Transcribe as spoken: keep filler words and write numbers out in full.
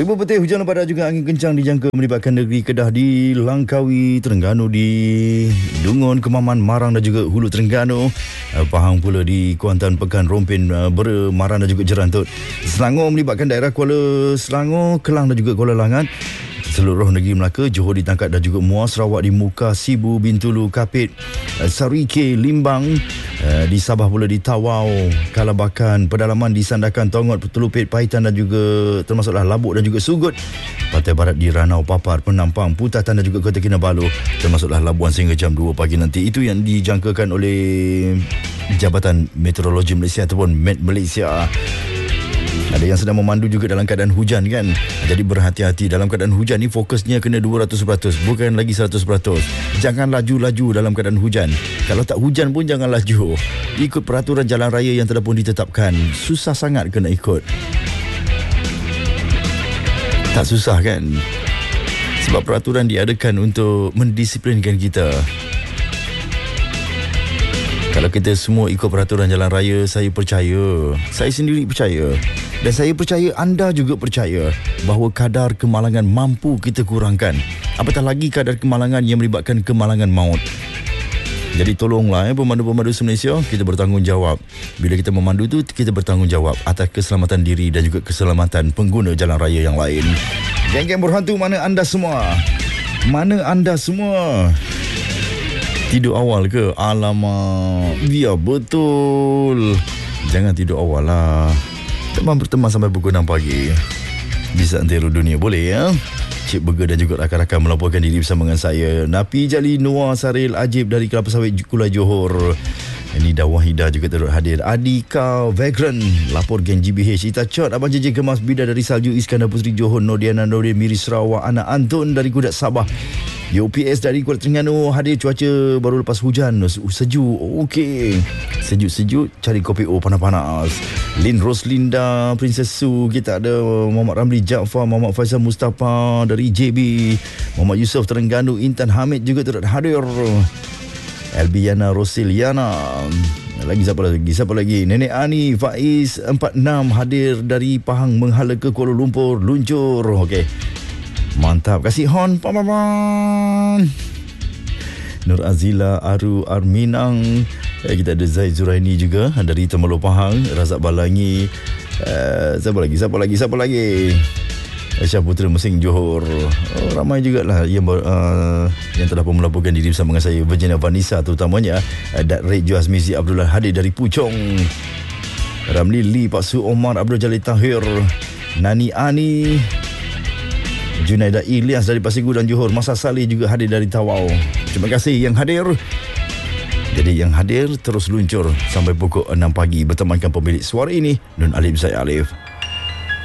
Ribuan petir, hujan lebat dan juga angin kencang dijangka melibatkan negeri Kedah di Langkawi, Terengganu di Dungun, Kemaman, Marang dan juga Hulu Terengganu. Pahang pula di Kuantan, Pekan, Rompin, Bera, Maran dan juga Jerantut. Selangor melibatkan daerah Kuala Selangor, Kelang dan juga Kuala Langat. Seluruh negeri Melaka, Johor ditangkap dan juga Muar, Sarawak di Muka, Sibu, Bintulu, Kapit, Sarike, Limbang, di Sabah pula di Tawau, Kalabakan, Pedalaman di Sandakan, Tongot, Telupit, Paitan dan juga termasuklah Labuk dan juga Sugut. Pantai Barat di Ranau, Papar, Penampang, Putatan dan juga Kota Kinabalu, termasuklah Labuan sehingga jam dua pagi nanti. Itu yang dijangkakan oleh Jabatan Meteorologi Malaysia ataupun Met Malaysia. Ada yang sedang memandu juga dalam keadaan hujan kan. Jadi berhati-hati dalam keadaan hujan ni, fokusnya kena dua ratus peratus, bukan lagi seratus peratus. Jangan laju-laju dalam keadaan hujan. Kalau tak hujan pun jangan laju. Ikut peraturan jalan raya yang telah pun ditetapkan. Susah sangat kena ikut. Tak susah kan? Sebab peraturan diadakan untuk mendisiplinkan kita. Kalau kita semua ikut peraturan jalan raya, saya percaya, saya sendiri percaya, dan saya percaya anda juga percaya bahawa kadar kemalangan mampu kita kurangkan. Apatah lagi kadar kemalangan yang melibatkan kemalangan maut. Jadi tolonglah ya, pemandu-pemandu se-Malaysia, kita bertanggungjawab. Bila kita memandu tu, kita bertanggungjawab atas keselamatan diri dan juga keselamatan pengguna jalan raya yang lain. Geng-geng berhantu, mana anda semua? Mana anda semua? Tidur awal ke? Alamak, ya betul. Jangan tidur awal lah. Teman berteman sampai pukul enam pagi. Bisa antero dunia, boleh ya? Cik Burger dan juga rakan-rakan melaporkan diri bersama dengan saya, Napi Jali, Noah, Saril, Ajib dari Kelapa Sawit, Kulai Johor. Ini Dah Wahidah juga turut hadir. Adika Vagrant, lapor geng G B H. Ita Chot, Abang Jeje Kemas, Bida dari Salju, Iskandar Puteri Johor, Nordiana Nordin, Miri Sarawak, Anak Antun dari Kudat Sabah, U P S dari Kuala Terengganu. Hadir cuaca baru lepas hujan, sejuk. Okey, sejuk-sejuk, cari kopi O panas-panas. Lin Roslinda, Princess Su. Kita ada Muhammad Ramli Jaafar, Muhammad Faisal Mustafa dari J B, Muhammad Yusof Terengganu, Intan Hamid juga turut hadir. Elbiana Rosiliana. Lagi siapa lagi? Siapa lagi? Nenek Ani Faiz empat enam hadir dari Pahang menghala ke Kuala Lumpur, luncur. Okey. Mantap. Kasih hon. Paman. Nur Azila, Aru Arminang. Eh, kita ada Zaid Zuraini juga dari Temerloh Pahang, Razak Balangi. Uh, siapa lagi? Siapa lagi? Siapa lagi? Syah Putera Mesing Johor. Oh, ramai jugalah yang uh, yang telah pun melaporkan diri bersama dengan saya. Virginia Vanessa terutamanya, uh, Dat Red Juaz Mizi Abdullah hadir dari Puchong. Ramli Lee, Pak Su Omar, Abdul Jalil Tahir, Nani Ani, Junaida Ilyas dari Pasir Gudang Johor, Masa Saleh juga hadir dari Tawau. Terima kasih yang hadir. Jadi yang hadir terus luncur sampai pukul enam pagi bertemankan pemilik suara ini, Nun Alif Zaid Alif.